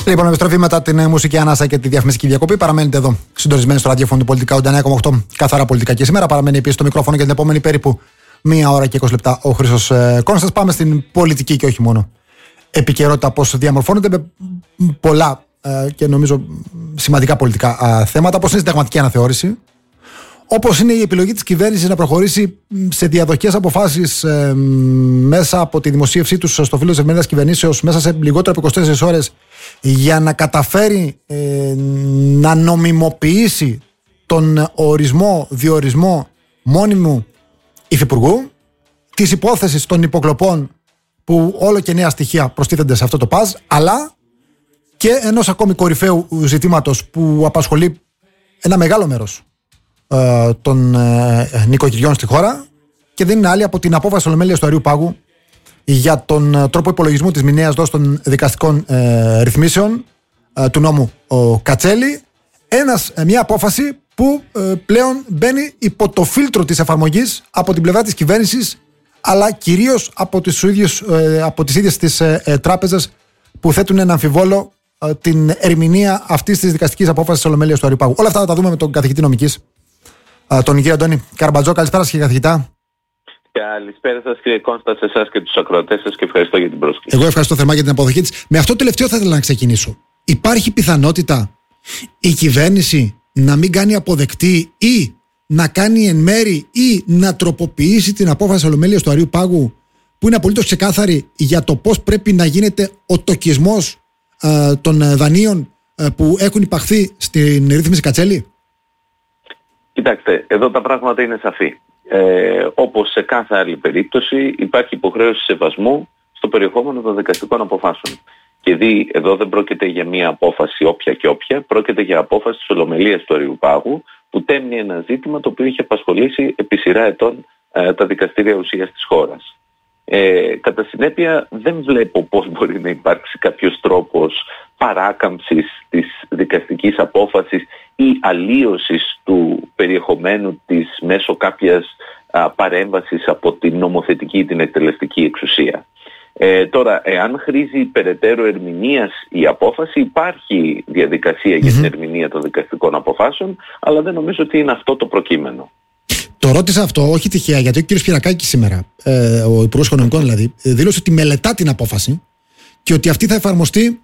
Λοιπόν, επιστροφή μετά την μουσική ανάσα και τη διαφημιστική διακοπή. Παραμένετε εδώ, συντονισμένοι στο ραδιόφωνο του Πολιτικά 89,8. Καθαρά πολιτικά και σήμερα. Παραμένει επίσης στο μικρόφωνο για την επόμενη περίπου 1 ώρα και 20 λεπτά ο Χρήστος Κόνστας. Πάμε στην πολιτική και όχι μόνο επικαιρότητα, πώς διαμορφώνεται με πολλά και νομίζω σημαντικά πολιτικά θέματα, όπως είναι η συνταγματική αναθεώρηση, όπως είναι η επιλογή της κυβέρνησης να προχωρήσει σε διαδοχές αποφάσεις μέσα από τη δημοσίευσή τους στο φύλλο της εφημερίδας κυβερνήσεως μέσα σε λιγότερο από 24 ώρες για να καταφέρει να νομιμοποιήσει τον διορισμό μόνιμου υφυπουργού, της υπόθεσης των υποκλοπών που όλο και νέα στοιχεία προστίθενται σε αυτό το παζ, αλλά και ενός ακόμη κορυφαίου ζητήματος που απασχολεί ένα μεγάλο μέρος των νοικοκυριών στη χώρα και δεν είναι άλλη από την απόφαση της Ολομέλειας του Αριού Πάγου για τον τρόπο υπολογισμού της μηνιαίας δόσης των δικαστικών ρυθμίσεων του νόμου Κατσέλη. Μια απόφαση που πλέον μπαίνει υπό το φίλτρο της εφαρμογής από την πλευρά της κυβέρνησης, αλλά κυρίως από τις ίδιες τις τράπεζες που θέτουν ένα αμφιβόλο την ερμηνεία αυτής της δικαστικής απόφασης της Ολομέλειας του Αριού Πάγου. Όλα αυτά θα τα δούμε με τον καθηγητή νομικής, τον κύριο Αντώνη Καρμπατζό. Καλησπέρα σας, κύριε καθηγητά. Καλησπέρα σας, κύριε Κόνστα, σε εσάς και τους ακροατές σας, και ευχαριστώ για την πρόσκληση. Εγώ ευχαριστώ θερμά για την αποδοχή της. Με αυτό το τελευταίο θα ήθελα να ξεκινήσω. Υπάρχει πιθανότητα η κυβέρνηση να μην κάνει αποδεκτή ή να κάνει εν μέρη ή να τροποποιήσει την απόφαση της Ολομέλειας του Αριού Πάγου, που είναι απολύτως ξεκάθαρη για το πώς πρέπει να γίνεται ο τοκισμός των δανείων που έχουν υπαχθεί στην ρύθμιση Κατσέλη? Κοιτάξτε, εδώ τα πράγματα είναι σαφή. Όπως σε κάθε άλλη περίπτωση υπάρχει υποχρέωση σεβασμού στο περιεχόμενο των δικαστικών αποφάσεων. Και εδώ δεν πρόκειται για μια απόφαση όποια και όποια, πρόκειται για απόφαση της Ολομελίας του Αριού Πάγου που τέμνει ένα ζήτημα το οποίο είχε απασχολήσει επί σειρά ετών τα δικαστήρια ουσίας της χώρας. Κατά συνέπεια δεν βλέπω πώς μπορεί να υπάρξει κάποιος τρόπος παράκαμψης της δικαστικής απόφασης ή αλλίωσης του περιεχομένου της μέσω κάποιας παρέμβασης από την νομοθετική ή την εκτελεστική εξουσία. Τώρα, εάν χρήζει περαιτέρω ερμηνείας η απόφαση, υπάρχει διαδικασία για την ερμηνεία των δικαστικών αποφάσεων, αλλά δεν νομίζω ότι είναι αυτό το προκείμενο. Το ρώτησα αυτό όχι τυχαία, γιατί ο κ. Σπυρακάκης σήμερα, ο Υπουργός Οικονομικών δηλαδή, δήλωσε ότι μελετά την απόφαση και ότι αυτή θα εφαρμοστεί,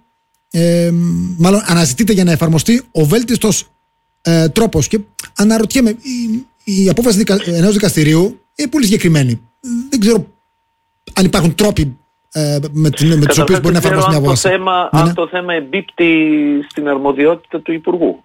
μάλλον αναζητείται για να εφαρμοστεί ο βέλτιστος τρόπος. Και αναρωτιέμαι, η απόφαση ενός δικαστηρίου είναι πολύ συγκεκριμένη. Δεν ξέρω αν υπάρχουν τρόποι με τους οποίους μπορεί να εφαρμοστεί μια απόφαση. Αν το θέμα εμπίπτει στην αρμοδιότητα του Υπουργού.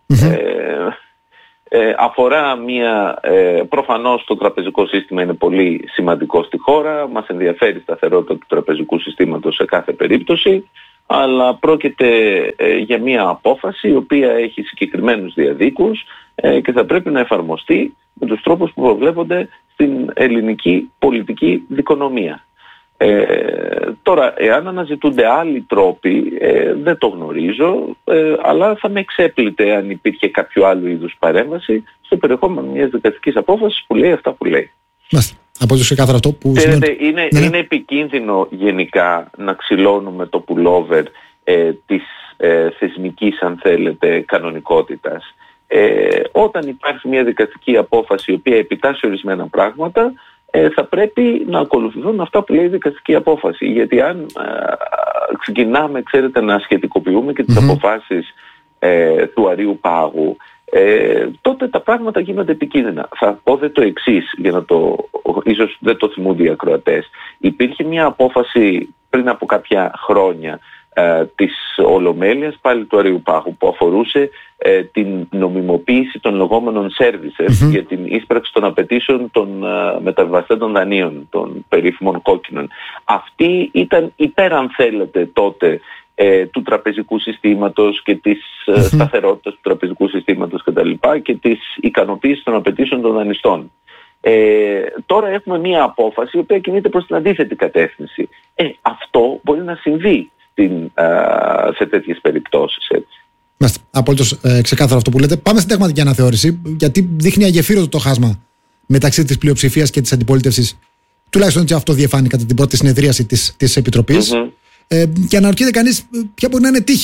Αφορά προφανώς το τραπεζικό σύστημα είναι πολύ σημαντικό στη χώρα, μας ενδιαφέρει η σταθερότητα του τραπεζικού συστήματος σε κάθε περίπτωση, αλλά πρόκειται για μια απόφαση η οποία έχει συγκεκριμένους διαδίκους και θα πρέπει να εφαρμοστεί με τους τρόπους που προβλέπονται στην ελληνική πολιτική δικονομία. Τώρα, εάν αναζητούνται άλλοι τρόποι, δεν το γνωρίζω, αλλά θα με εξέπλητε αν υπήρχε κάποιο άλλο είδους παρέμβαση στο περιεχόμενο μιας δικαστικής απόφασης που λέει αυτά που λέει. Από το ξεκάθαρο αυτό που είναι επικίνδυνο γενικά να ξυλώνουμε το pullover της θεσμικής, αν θέλετε, κανονικότητας. Όταν υπάρχει μια δικαστική απόφαση η οποία επιτάσσει ορισμένα πράγματα, θα πρέπει να ακολουθηθούν αυτά που λέει η δικαστική απόφαση. Γιατί αν ξεκινάμε, ξέρετε, να σχετικοποιούμε και τις αποφάσεις του Αριού Πάγου, τότε τα πράγματα γίνονται επικίνδυνα. Θα πω το εξής, ίσως δεν το θυμούνται οι ακροατές. Υπήρχε μια απόφαση πριν από κάποια χρόνια της Ολομέλειας, πάλι του Αριού Πάγου, που αφορούσε την νομιμοποίηση των λεγόμενων services για την ίσπραξη των απαιτήσεων των μεταβιβαστέντων δανείων, των περίφημων κόκκινων. Αυτή ήταν υπέρ, αν θέλετε, τότε του τραπεζικού συστήματος και της σταθερότητας του τραπεζικού συστήματος κτλ. Και της ικανοποίησης των απαιτήσεων των δανειστών. Τώρα έχουμε μία απόφαση η οποία κινείται προς την αντίθετη κατεύθυνση. Αυτό μπορεί να συμβεί σε τέτοιες περιπτώσεις, έτσι. Απόλυτος ξεκάθαρο αυτό που λέτε. Πάμε στην συνταγματική αναθεώρηση, γιατί δείχνει αγεφύρωτο το χάσμα μεταξύ της πλειοψηφίας και της αντιπολίτευσης. Τουλάχιστον έτσι αυτό διεφάνει κατά την πρώτη συνεδρίαση της Επιτροπής. Και αναρωτιέται κανείς ποια μπορεί να είναι τύχη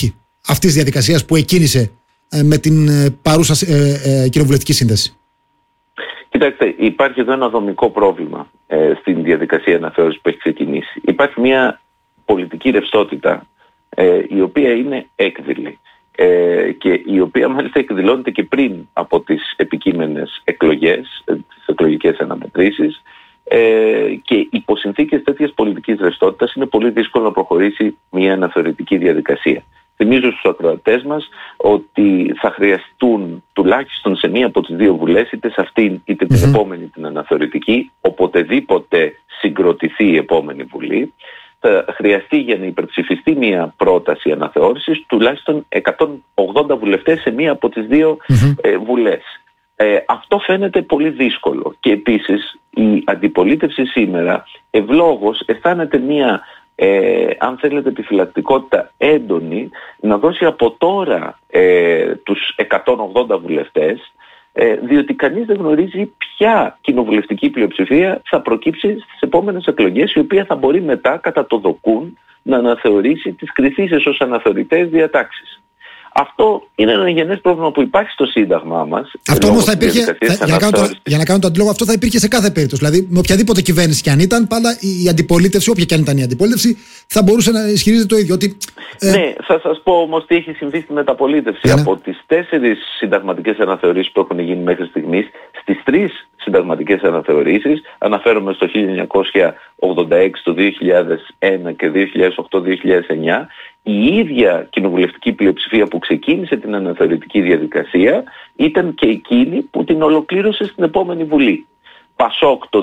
αυτής της διαδικασίας που εκκίνησε με την παρούσα κοινοβουλευτική σύνθεση? Κοιτάξτε, υπάρχει εδώ ένα δομικό πρόβλημα στην διαδικασία αναθεώρησης που έχει ξεκινήσει. Υπάρχει μια πολιτική ρευστότητα η οποία είναι έκδηλη και η οποία μάλιστα εκδηλώνεται και πριν από τις επικείμενες εκλογές, τις εκλογικές αναμετρήσεις, και υπό συνθήκες τέτοιας πολιτικής ρευστότητας είναι πολύ δύσκολο να προχωρήσει μια αναθεωρητική διαδικασία. Θυμίζω στους ακροατές μας ότι θα χρειαστούν τουλάχιστον σε μία από τις δύο βουλές, είτε σε αυτήν είτε την επόμενη την αναθεωρητική, οποτεδήποτε συγκροτηθεί η επόμενη βουλή, θα χρειαστεί για να υπερψηφιστεί μία πρόταση αναθεώρησης τουλάχιστον 180 βουλευτές σε μία από τις δύο βουλές. Αυτό φαίνεται πολύ δύσκολο και επίσης η αντιπολίτευση σήμερα ευλόγως αισθάνεται μία αν θέλετε επιφυλακτικότητα έντονη να δώσει από τώρα τους 180 βουλευτές, διότι κανείς δεν γνωρίζει ποια κοινοβουλευτική πλειοψηφία θα προκύψει στις επόμενες εκλογές, η οποία θα μπορεί μετά κατά το δοκούν να αναθεωρήσει τις κριθήσεις ως αναθεωρητές διατάξεις. Αυτό είναι ένα γενές πρόβλημα που υπάρχει στο Σύνταγμά μας. Αυτό όμως θα υπήρχε, για να κάνω το αντίλογο, αυτό θα υπήρχε σε κάθε περίπτωση. Δηλαδή, με οποιαδήποτε κυβέρνηση κι αν ήταν, πάντα η αντιπολίτευση, όποια κι αν ήταν η αντιπολίτευση, θα μπορούσε να ισχυρίζεται το ίδιο. Ότι, ναι, θα σας πω όμως τι έχει συμβεί στη μεταπολίτευση. Από τις 4 συνταγματικές αναθεωρήσεις που έχουν γίνει μέχρι στιγμής, στις 3 συνταγματικές αναθεωρήσεις, αναφέρομαι στο 1986, το 2001 και 2008-2009, η ίδια κοινοβουλευτική πλειοψηφία που ξεκίνησε την αναθεωρητική διαδικασία ήταν και εκείνη που την ολοκλήρωσε στην επόμενη Βουλή. Πασόκ το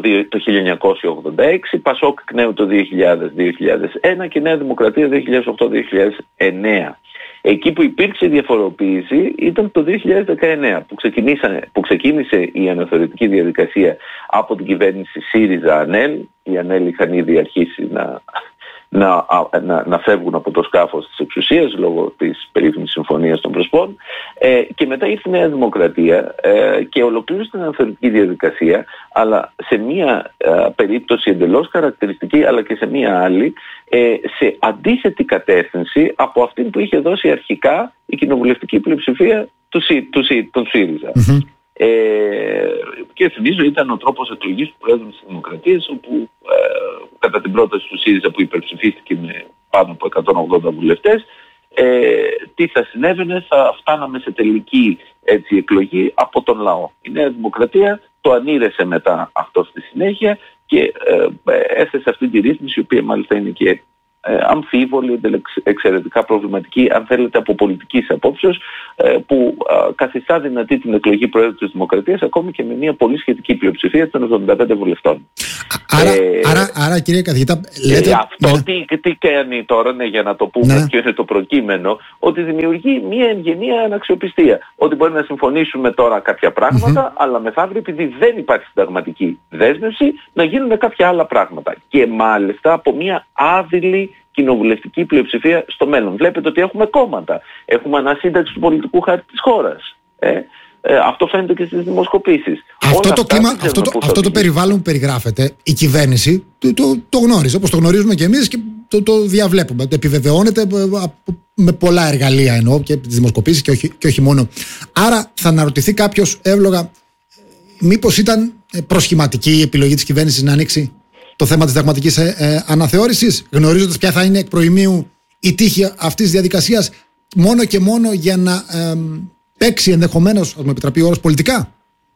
1986, Πασόκ εκ νέου το 2000-2001 και Νέα Δημοκρατία 2008-2009. Εκεί που υπήρξε διαφοροποίηση ήταν το 2019 που ξεκίνησε η αναθεωρητική διαδικασία από την κυβέρνηση ΣΥΡΙΖΑ-ΑΝΕΛ. Οι ΑΝΕΛ είχαν ήδη αρχίσει να φεύγουν από το σκάφος της εξουσίας λόγω της περίφημης συμφωνίας των Πρεσπών, και μετά ήρθε η Νέα Δημοκρατία και ολοκλήρωσε την αναθεωρητική διαδικασία, αλλά σε μία περίπτωση εντελώς χαρακτηριστική, αλλά και σε μία άλλη σε αντίθετη κατεύθυνση από αυτήν που είχε δώσει αρχικά η κοινοβουλευτική πλειοψηφία των ΣΥΡΙΖΑ. Και θυμίζω ήταν ο τρόπος εκλογής του Πρόεδρου της Δημοκρατίας, όπου κατά την πρόταση του ΣΥΡΙΖΑ που υπερψηφίστηκε με πάνω από 180 βουλευτές, τι θα συνέβαινε, θα φτάναμε σε τελική εκλογή από τον λαό. Η Νέα Δημοκρατία το ανήρεσε μετά αυτό στη συνέχεια και έθεσε αυτή τη ρύθμιση, η οποία μάλιστα είναι και αμφίβολη, εξαιρετικά προβληματική, αν θέλετε, από πολιτικής απόψεως, που καθιστά δυνατή την εκλογή Προέδρου της Δημοκρατίας ακόμη και με μια πολύ σχετική πλειοψηφία των 75 βουλευτών. Άρα κύριε καθηγητά, λέτε... Αυτό τι κάνει τώρα, για να το πούμε ποιο είναι το προκείμενο, ότι δημιουργεί μια ευγενή αναξιοπιστία. Ότι μπορεί να συμφωνήσουμε τώρα κάποια πράγματα, αλλά μεθαύριο, επειδή δεν υπάρχει συνταγματική δέσμευση, να γίνουν κάποια άλλα πράγματα. Και μάλιστα από μια άδειλη κοινοβουλευτική πλειοψηφία στο μέλλον. Βλέπετε ότι έχουμε κόμματα. Έχουμε ανασύνταξη του πολιτικού χάρτη της χώρας. Αυτό φαίνεται και στις δημοσκοπήσεις. Αυτό το περιβάλλον που περιγράφεται, η κυβέρνηση το γνώριζε, όπως το γνωρίζουμε και εμείς, και το διαβλέπουμε. Το επιβεβαιώνεται με πολλά εργαλεία, εννοώ, και τις δημοσκοπήσεις και όχι μόνο. Άρα θα αναρωτηθεί κάποιος εύλογα, μήπως ήταν προσχηματική η επιλογή της κυβέρνησης να ανοίξει το θέμα της συνταγματικής αναθεώρησης, γνωρίζοντας ποια θα είναι εκ προημίου η τύχη αυτής της διαδικασίας, μόνο και μόνο για να παίξει ενδεχομένως, ας μου επιτραπεί ο όρος, πολιτικά.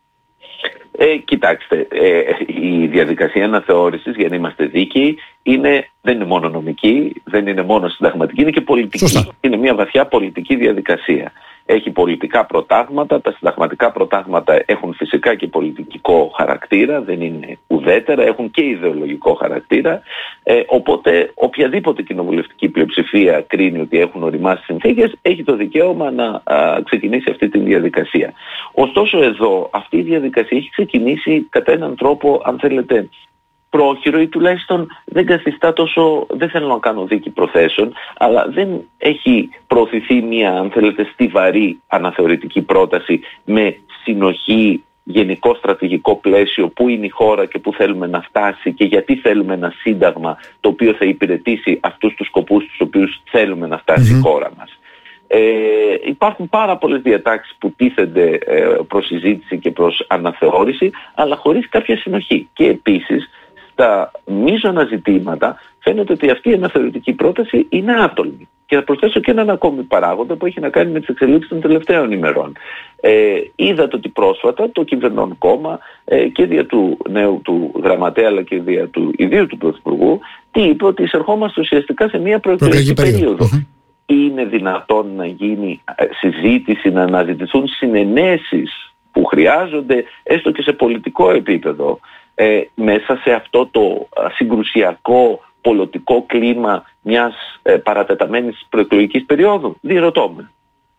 Κοιτάξτε, η διαδικασία αναθεώρησης, για να είμαστε δίκαιοι, δεν είναι μόνο νομική, δεν είναι μόνο συνταγματική, είναι και πολιτική. Σωστά. Είναι μια βαθιά πολιτική διαδικασία. Έχει πολιτικά προτάγματα, τα συνταγματικά προτάγματα έχουν φυσικά και πολιτικό χαρακτήρα, δεν είναι ουδέτερα, έχουν και ιδεολογικό χαρακτήρα, οπότε οποιαδήποτε κοινοβουλευτική πλειοψηφία κρίνει ότι έχουν οριμάσει συνθήκες, έχει το δικαίωμα να ξεκινήσει αυτή τη διαδικασία. Ωστόσο εδώ αυτή η διαδικασία έχει ξεκινήσει κατά έναν τρόπο, αν θέλετε, πρόχειρο, ή τουλάχιστον δεν καθιστά τόσο, δεν θέλω να κάνω δίκη προθέσεων, αλλά δεν έχει προωθηθεί μια, αν θέλετε, στιβαρή αναθεωρητική πρόταση με συνοχή, γενικό στρατηγικό πλαίσιο, πού είναι η χώρα και πού θέλουμε να φτάσει και γιατί θέλουμε ένα σύνταγμα το οποίο θα υπηρετήσει αυτούς τους σκοπούς τους οποίους θέλουμε να φτάσει η χώρα μας. Υπάρχουν πάρα πολλές διατάξεις που τίθενται προς συζήτηση και προς αναθεώρηση, αλλά χωρίς κάποια συνοχή. Και επίσης, στα μείζωνα ζητήματα φαίνεται ότι αυτή η αναθεωρητική πρόταση είναι άτολμη. Και θα προσθέσω και έναν ακόμη παράγοντα που έχει να κάνει με τις εξελίξεις των τελευταίων ημερών. Είδατε ότι πρόσφατα το κυβερνών κόμμα και δια του νέου του γραμματέα αλλά και δια του ιδίου του Πρωθυπουργού τι είπε, ότι εισερχόμαστε ουσιαστικά σε μια προεκλογική περίοδο. Είναι δυνατόν να γίνει συζήτηση, να αναζητηθούν συνενέσεις που χρειάζονται έστω και σε πολιτικό επίπεδο μέσα σε αυτό το συγκρουσιακό πολιτικό κλίμα μιας παρατεταμένης προεκλογικής περίοδου? Διερωτώ με.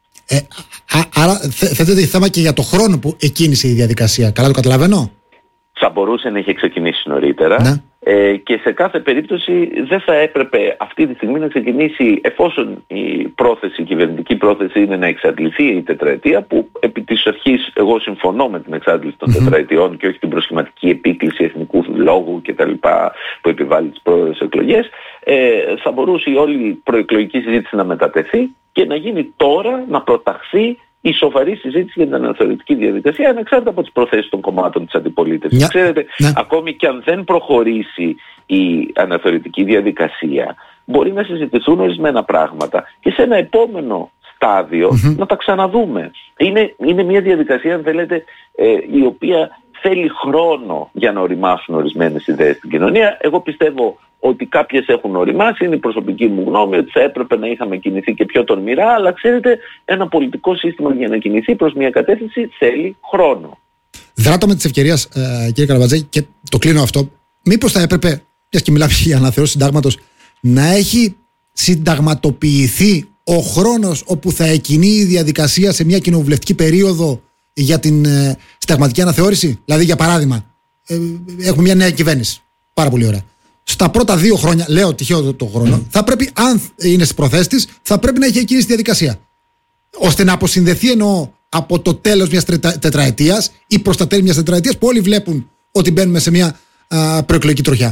Άρα θέτεται θέμα και για το χρόνο που εκκίνησε η διαδικασία. Καλά το καταλαβαίνω? Θα μπορούσε να έχει ξεκινήσει νωρίτερα. Ναι. Και σε κάθε περίπτωση δεν θα έπρεπε αυτή τη στιγμή να ξεκινήσει, εφόσον η κυβερνητική πρόθεση είναι να εξαντληθεί η τετραετία, που επί της αρχής εγώ συμφωνώ με την εξάντληση των τετραετιών και όχι την προσχηματική επίκληση εθνικού λόγου κτλ. Που επιβάλλει τις πρόορες εκλογές. Θα μπορούσε η όλη προεκλογική συζήτηση να μετατεθεί και να γίνει τώρα, να προταχθεί η σοβαρή συζήτηση για την αναθεωρητική διαδικασία, ανεξάρτητα από τις προθέσεις των κομμάτων της αντιπολίτευσης. Ξέρετε, ακόμη και αν δεν προχωρήσει η αναθεωρητική διαδικασία, μπορεί να συζητηθούν ορισμένα πράγματα και σε ένα επόμενο στάδιο να τα ξαναδούμε. Είναι μια διαδικασία, αν θέλετε, η οποία θέλει χρόνο για να οριμάσουν ορισμένες ιδέες στην κοινωνία. Εγώ πιστεύω ότι κάποιες έχουν οριμάσει, είναι η προσωπική μου γνώμη, ότι θα έπρεπε να είχαμε κινηθεί και πιο τολμηρά, αλλά ξέρετε, ένα πολιτικό σύστημα για να κινηθεί προς μια κατεύθυνση θέλει χρόνο. Δράτω με τις ευκαιρίες, κύριε Καραβατζάκη, και το κλείνω αυτό. Μήπως θα έπρεπε, μιας και μιλάμε για αναθεώρηση συντάγματος, να έχει συνταγματοποιηθεί ο χρόνος όπου θα εκκινεί η διαδικασία σε μια κοινοβουλευτική περίοδο για την συνταγματική αναθεώρηση? Δηλαδή, για παράδειγμα, έχουμε μια νέα κυβέρνηση. Πάρα πολύ ωραία. Στα πρώτα 2 χρόνια, λέω τυχαίο το χρόνο, θα πρέπει, αν είναι στις προθέσεις της, θα πρέπει να έχει εκκινήσει τη διαδικασία. Ώστε να αποσυνδεθεί, εννοώ, από το τέλος μιας τετραετίας ή προς τα τέλη μιας τετραετίας, που όλοι βλέπουν ότι μπαίνουμε σε μια προεκλογική τροχιά.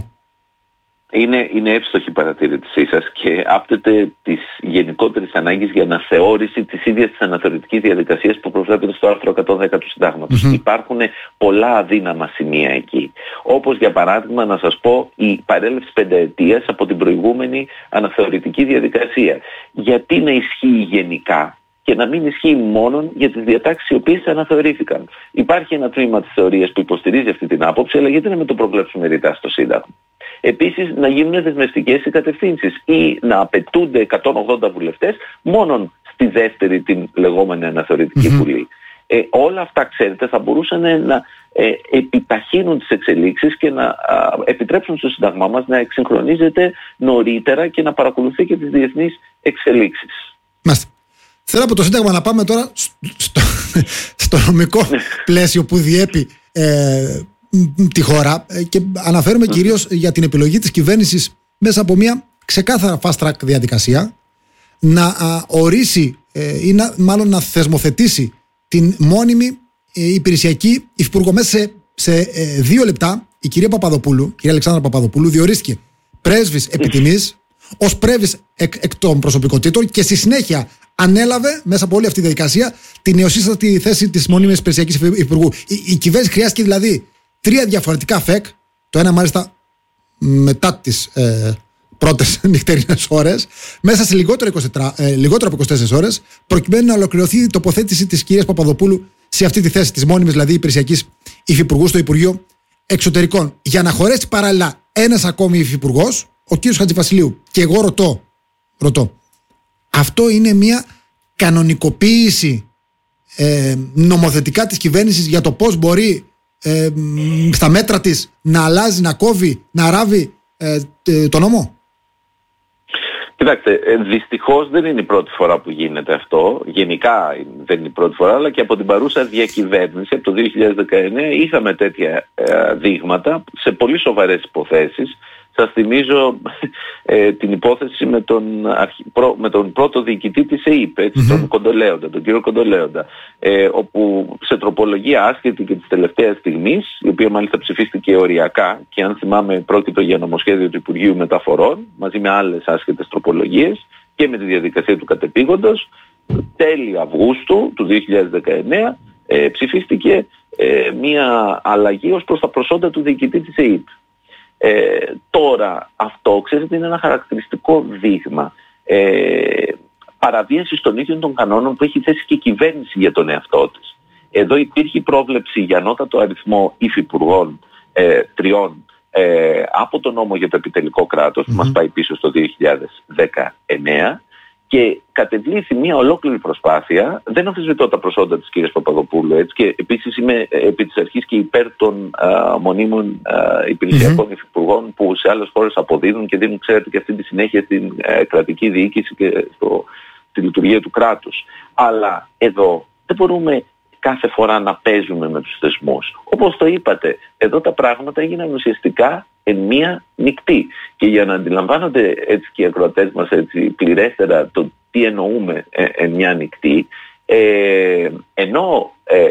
Είναι εύστοχη η παρατήρησή σας και άπτεται της γενικότερης ανάγκης για αναθεώρηση της ίδιας της αναθεωρητικής διαδικασίας που προβλέπεται στο άρθρο 110 του Συντάγματος. Υπάρχουν πολλά αδύναμα σημεία εκεί. Όπως για παράδειγμα, να σας πω, η παρέλευση 5 ετίας από την προηγούμενη αναθεωρητική διαδικασία. Γιατί να ισχύει γενικά και να μην ισχύει μόνο για τις διατάξεις οι οποίες αναθεωρήθηκαν? Υπάρχει ένα τμήμα της θεωρίας που υποστηρίζει αυτή την άποψη, αλλά γιατί να μην το προβλέψουμε ρητά στο Σύνταγμα? Επίσης, να γίνουν δεσμευτικές οι κατευθύνσεις ή να απαιτούνται 180 βουλευτές μόνον στη δεύτερη την λεγόμενη αναθεωρητική βουλή. Όλα αυτά, ξέρετε, θα μπορούσαν να επιταχύνουν τις εξελίξεις και να επιτρέψουν στο Σύνταγμά μας να εξυγχρονίζεται νωρίτερα και να παρακολουθεί και τις διεθνείς εξελίξεις. Μάλιστα. Θέλω από το Σύνταγμα να πάμε τώρα στο νομικό πλαίσιο που διέπει τη χώρα και αναφέρουμε κυρίως για την επιλογή της κυβέρνησης μέσα από μια ξεκάθαρα fast track διαδικασία να ορίσει ή μάλλον να θεσμοθετήσει την μόνιμη υπηρεσιακή υφυπουργό. Μέσα σε 2 λεπτά η κυρία Αλεξάνδρα Παπαδοπούλου διορίστηκε πρέσβης επιτιμής ως πρέσβης εκ των προσωπικότητων και στη συνέχεια ανέλαβε μέσα από όλη αυτή τη διαδικασία την νεοσύστατη θέση της μόνιμης υπηρεσιακής υφυπουργού. Η κυβέρνηση χρειάστηκε δηλαδή 3 διαφορετικά ΦΕΚ, το ένα μάλιστα μετά τις πρώτες νυχτερινές ώρες, μέσα σε λιγότερο από 24 ώρες, προκειμένου να ολοκληρωθεί η τοποθέτηση της κυρίας Παπαδοπούλου σε αυτή τη θέση της μόνιμης δηλαδή υπηρεσιακής υφυπουργού στο Υπουργείο Εξωτερικών. Για να χωρέσει παράλληλα ένας ακόμη υφυπουργός, ο κύριος Χατζηβασιλείου. Και εγώ ρωτώ, αυτό είναι μια κανονικοποίηση νομοθετικά της κυβέρνησης για το πώς μπορεί στα μέτρα της να αλλάζει, να κόβει, να ράβει το νόμο? Κοιτάξτε, δυστυχώς δεν είναι η πρώτη φορά που γίνεται αυτό. Γενικά δεν είναι η πρώτη φορά, αλλά και από την παρούσα διακυβέρνηση, από το 2019, είχαμε τέτοια δείγματα σε πολύ σοβαρές υποθέσεις. Σας θυμίζω την υπόθεση με τον πρώτο διοικητή της ΕΥΠ, τον Κοντολέοντα, τον κύριο Κοντολέοντα, όπου σε τροπολογία άσχετη και της τελευταίας στιγμής, η οποία μάλιστα ψηφίστηκε οριακά και αν θυμάμαι πρόκειται για νομοσχέδιο του Υπουργείου Μεταφορών, μαζί με άλλες άσχετες τροπολογίες και με τη διαδικασία του κατεπήγοντος, τέλη Αυγούστου του 2019 ψηφίστηκε μια αλλαγή ως προς τα προσόντα του διοικητή της ΕΕΠ. Τώρα αυτό, ξέρετε, είναι ένα χαρακτηριστικό δείγμα παραβίασης των ίδιων των κανόνων που έχει θέσει και η κυβέρνηση για τον εαυτό της. Εδώ υπήρχε πρόβλεψη για ανώτατο αριθμό υφυπουργών 3 από τον νόμο για το επιτελικό κράτος που μας πάει πίσω στο 2019 και κατεβλήθη μια ολόκληρη προσπάθεια. Δεν αμφισβητώ τα προσόντα της κυρίας Παπαδοπούλου, έτσι, και επίσης είμαι επί της αρχής και υπέρ των μονίμων υπηρεσιακών υφυπουργών που σε άλλες χώρες αποδίδουν και δίνουν, ξέρετε, και αυτή τη συνέχεια στην κρατική διοίκηση και στη λειτουργία του κράτους. Αλλά εδώ δεν μπορούμε κάθε φορά να παίζουμε με τους θεσμούς. Όπως το είπατε, εδώ τα πράγματα έγιναν ουσιαστικά εν μία νυχτή. Και για να αντιλαμβάνονται έτσι και οι ακροατές μας έτσι πληρέστερα το τι εννοούμε εν μία νυχτή, ενώ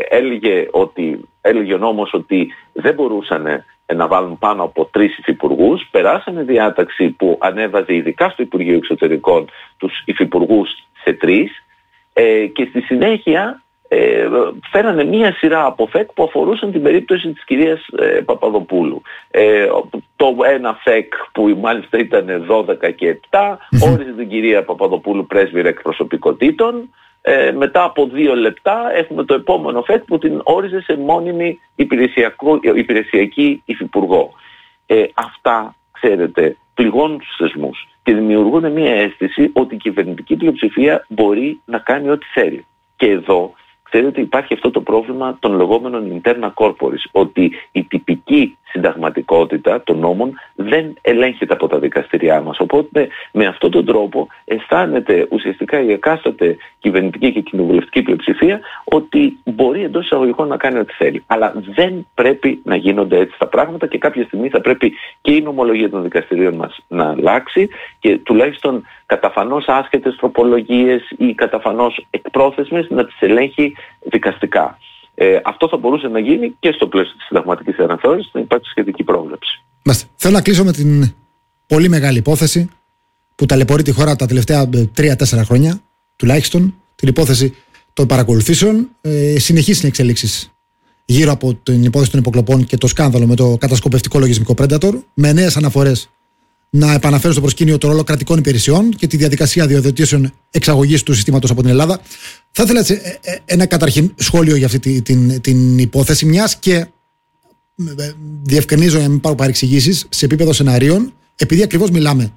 έλεγε ο νόμος ότι δεν μπορούσαν να βάλουν πάνω από 3 υφυπουργούς, περάσανε διάταξη που ανέβαζε ειδικά στο Υπουργείο Εξωτερικών τους υφυπουργούς σε 3 και στη συνέχεια φέρανε μία σειρά από ΦΕΚ που αφορούσαν την περίπτωση της κυρίας Παπαδοπούλου. Το ένα ΦΕΚ που μάλιστα ήταν 12 και 7 όριζε την κυρία Παπαδοπούλου πρέσβυρα εκπροσωπικότητων. Μετά από 2 λεπτά έχουμε το επόμενο ΦΕΚ που την όριζε σε μόνιμη υπηρεσιακή υφυπουργό. Αυτά, ξέρετε, πληγώνουν τους θεσμούς και δημιουργούν μια αίσθηση ότι η κυβερνητική πλειοψηφία μπορεί να κάνει ό,τι θέλει. Και εδώ ξέρετε υπάρχει αυτό το πρόβλημα των λεγόμενων interna corporis, ότι η τυπική συνταγματικότητα των νόμων δεν ελέγχεται από τα δικαστηριά μας. Οπότε με αυτόν τον τρόπο αισθάνεται ουσιαστικά η εκάστοτε κυβερνητική και κοινοβουλευτική πλειοψηφία ότι μπορεί εντός εισαγωγικών να κάνει ό,τι θέλει. Αλλά δεν πρέπει να γίνονται έτσι τα πράγματα και κάποια στιγμή θα πρέπει και η νομολογία των δικαστηρίων μας να αλλάξει και τουλάχιστον καταφανώς άσχετες τροπολογίες ή καταφανώς εκπρόθεσμες να τις ελέγχει δικαστικά. Αυτό θα μπορούσε να γίνει και στο πλαίσιο της συνταγματικής αναθεώρησης, να υπάρξει σχετική πρόβλεψη. Θέλω να κλείσω με την πολύ μεγάλη υπόθεση που ταλαιπωρεί τη χώρα τα τελευταία 3-4 χρόνια, τουλάχιστον, την υπόθεση των παρακολουθήσεων. Συνεχείς είναι εξελίξεις γύρω από την υπόθεση των υποκλοπών και το σκάνδαλο με το κατασκοπευτικό λογισμικό Predator, με νέες αναφορές να επαναφέρω στο προσκήνιο το ρόλο κρατικών υπηρεσιών και τη διαδικασία διοδοτήσεων εξαγωγής του συστήματος από την Ελλάδα. Θα ήθελα ένα καταρχήν σχόλιο για αυτή την υπόθεση, μιας και διευκρινίζω για να μην πάρω παρεξηγήσεις σε επίπεδο σεναρίων, επειδή ακριβώς μιλάμε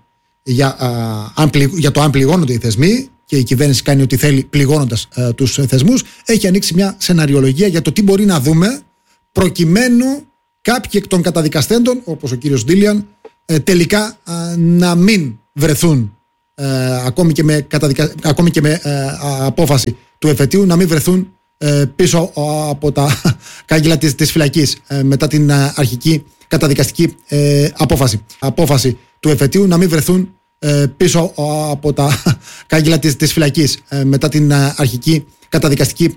για το αν πληγώνονται οι θεσμοί και η κυβέρνηση κάνει ό,τι θέλει πληγώνοντας τους θεσμούς, έχει ανοίξει μια σεναριολογία για το τι μπορεί να δούμε προκειμένου κάποιοι εκ των καταδικαστέντων, όπως ο κύριος Ντίλιαν, τελικά να μην βρεθούν ακόμη και με απόφαση του εφετείου, να μην βρεθούν πίσω από τα κάγκελα της φυλακής μετά την αρχική καταδικαστική απόφαση του εφετείου, να μην βρεθούν πίσω από τα κάγκελα της φυλακής μετά την αρχική καταδικαστική